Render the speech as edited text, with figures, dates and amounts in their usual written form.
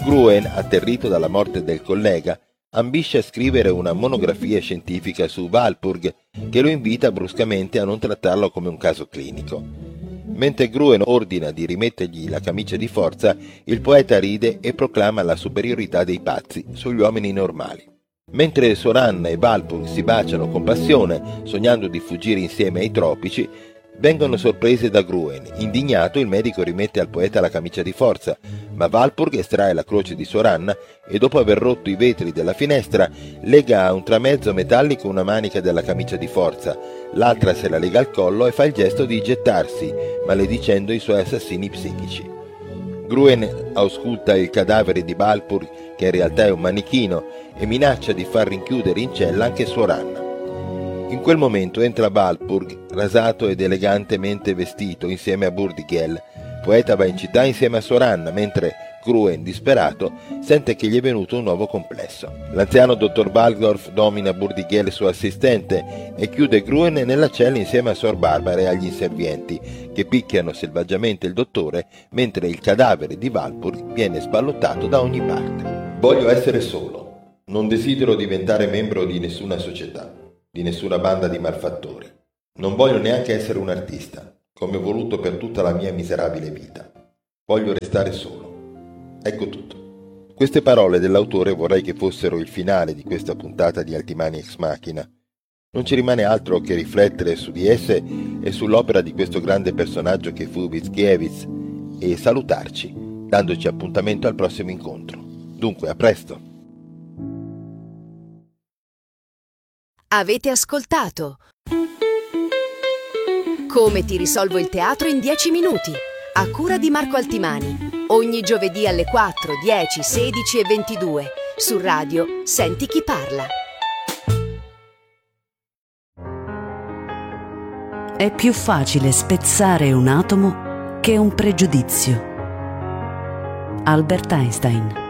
Gruen, atterrito dalla morte del collega, ambisce a scrivere una monografia scientifica su Walpurg, che lo invita bruscamente a non trattarlo come un caso clinico. Mentre Gruen ordina di rimettergli la camicia di forza, il poeta ride e proclama la superiorità dei pazzi sugli uomini normali. Mentre Soranna e Walpurg si baciano con passione, sognando di fuggire insieme ai tropici, vengono sorprese da Gruen. Indignato, il medico rimette al poeta la camicia di forza, ma Walpurg estrae la croce di Soranna e, dopo aver rotto i vetri della finestra, lega a un tramezzo metallico una manica della camicia di forza, l'altra se la lega al collo e fa il gesto di gettarsi, maledicendo i suoi assassini psichici. Gruen ausculta il cadavere di Walpurg, che in realtà è un manichino, e minaccia di far rinchiudere in cella anche Soranna. In quel momento entra Walpurg, rasato ed elegantemente vestito, insieme a Burdigel. Poeta va in città insieme a Soranna, mentre Gruen, disperato, sente che gli è venuto un nuovo complesso. L'anziano dottor Waldorf domina Burdigel, suo assistente, e chiude Gruen nella cella insieme a Sor Barbara e agli inservienti, che picchiano selvaggiamente il dottore, mentre il cadavere di Walpurg viene sballottato da ogni parte. Voglio essere solo. Non desidero diventare membro di nessuna società, di nessuna banda di malfattori. Non voglio neanche essere un artista, come ho voluto per tutta la mia miserabile vita. Voglio restare solo. Ecco tutto. Queste parole dell'autore vorrei che fossero il finale di questa puntata di Altimani Ex Machina. Non ci rimane altro che riflettere su di esse e sull'opera di questo grande personaggio che fu Mickiewicz e salutarci, dandoci appuntamento al prossimo incontro. Dunque, a presto! Avete ascoltato Come ti risolvo il teatro in 10 minuti, a cura di Marco Altimani, ogni giovedì alle 4, 10, 16 e 22 su Radio Senti chi parla. È più facile spezzare un atomo che un pregiudizio. Albert Einstein.